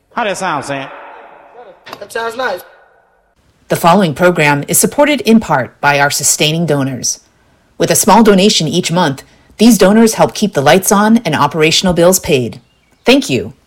How that sound, Sam? That sounds nice. The following program is supported in part by our sustaining donors. With a small donation each month, these donors help keep the lights on and operational bills paid. Thank you.